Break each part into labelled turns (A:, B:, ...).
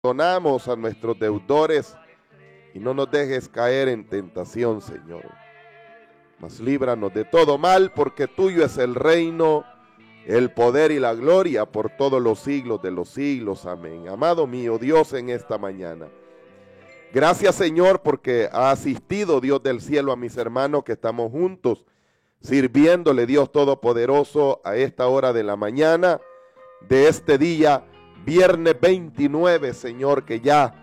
A: Perdonamos a nuestros deudores y no nos dejes caer en tentación, Señor. Mas líbranos de todo mal, porque tuyo es el reino, el poder y la gloria por todos los siglos de los siglos. Amén. Amado mío Dios, en esta mañana, gracias, Señor, porque ha asistido, Dios del cielo, a mis hermanos que estamos juntos, sirviéndole, Dios Todopoderoso, a esta hora de la mañana de este día, viernes 29, Señor, que ya,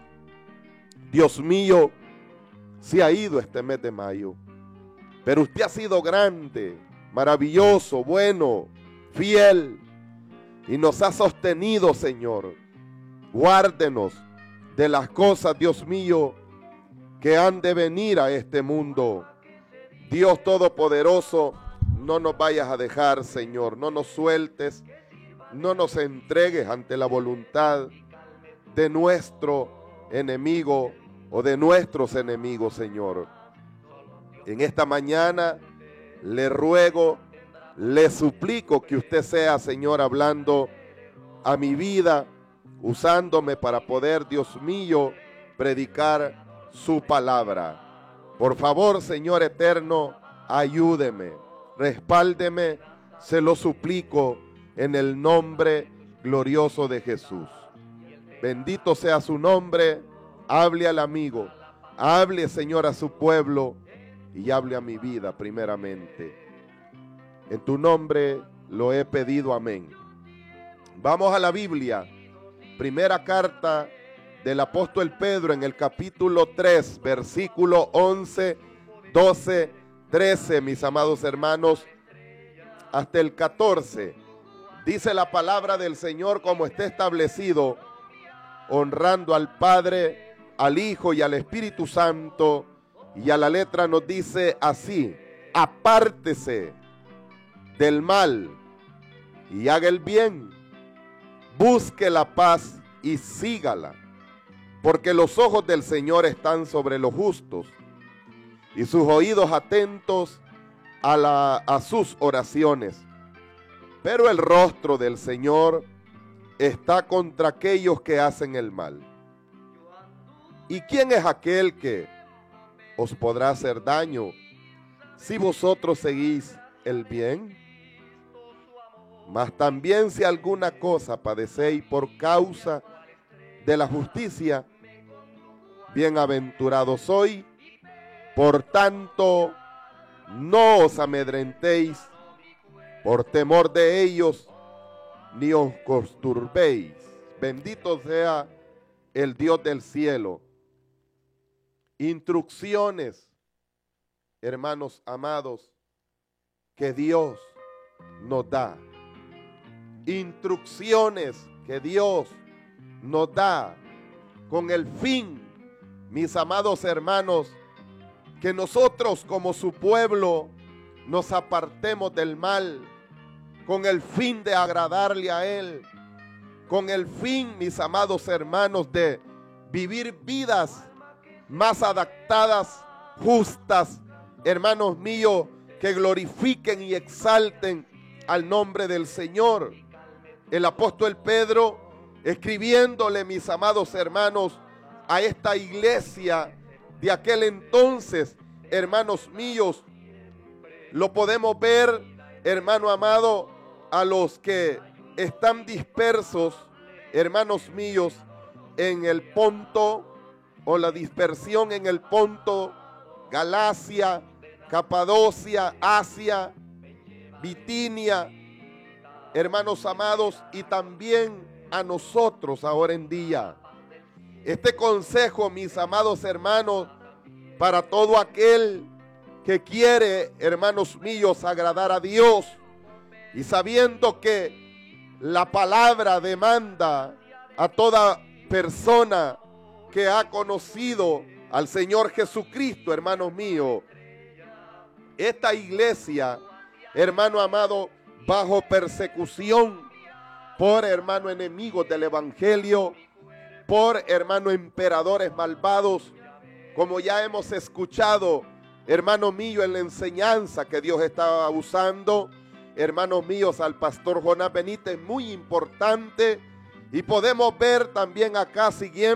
A: Dios mío, se ha ido este mes de mayo. Pero usted ha sido grande, maravilloso, bueno, fiel, y nos ha sostenido, Señor. Guárdenos de las cosas, Dios mío, que han de venir a este mundo. Dios Todopoderoso, no nos vayas a dejar, Señor, no nos sueltes, no nos entregues ante la voluntad de nuestro enemigo o de nuestros enemigos, Señor. En esta mañana le ruego, le suplico que usted sea, Señor, hablando a mi vida, usándome para poder, Dios mío, predicar su palabra. Por favor, Señor eterno, ayúdeme, respáldeme, se lo suplico en el nombre glorioso de Jesús. Bendito sea su nombre. Hable al amigo, hable, Señor, a su pueblo y hable a mi vida primeramente. En tu nombre lo he pedido, amén. Vamos a la Biblia, primera carta del apóstol Pedro, en el capítulo 3, versículo 11, 12, 13, mis amados hermanos, hasta el 14. Dice la palabra del Señor como está establecido, honrando al Padre, al Hijo y al Espíritu Santo, y a la letra nos dice así: apártese del mal y haga el bien, busque la paz y sígala, porque los ojos del Señor están sobre los justos y sus oídos atentos a sus oraciones. Pero el rostro del Señor está contra aquellos que hacen el mal. ¿Y quién es aquel que os podrá hacer daño si vosotros seguís el bien? Mas también si alguna cosa padecéis por causa de la justicia, bienaventurados sois. Por tanto, no os amedrentéis por temor de ellos, ni os conturbéis. Bendito sea el Dios del cielo. Instrucciones, hermanos amados, que Dios nos da. Instrucciones que Dios nos da con el fin, mis amados hermanos, que nosotros como su pueblo nos apartemos del mal, con el fin de agradarle a Él, con el fin, mis amados hermanos, de vivir vidas más adaptadas, justas, hermanos míos, que glorifiquen y exalten al nombre del Señor. El apóstol Pedro, escribiéndole, mis amados hermanos, a esta iglesia de aquel entonces, hermanos míos, lo podemos ver, hermano amado, a los que están dispersos, hermanos míos, en el Ponto, o la dispersión en el Ponto, Galacia, Capadocia, Asia, Bitinia, hermanos amados, y también a nosotros ahora en día. Este consejo, mis amados hermanos, para todo aquel que quiere, hermanos míos, agradar a Dios, y sabiendo que la palabra demanda a toda persona que ha conocido al Señor Jesucristo, hermanos míos. Esta iglesia, hermano amado, bajo persecución por, hermano, enemigos del evangelio, por, hermano, emperadores malvados, como ya hemos escuchado, hermano mío, en la enseñanza que Dios estaba usando, hermanos míos, al pastor Jonás Benítez, muy importante, Y podemos ver también acá siguiendo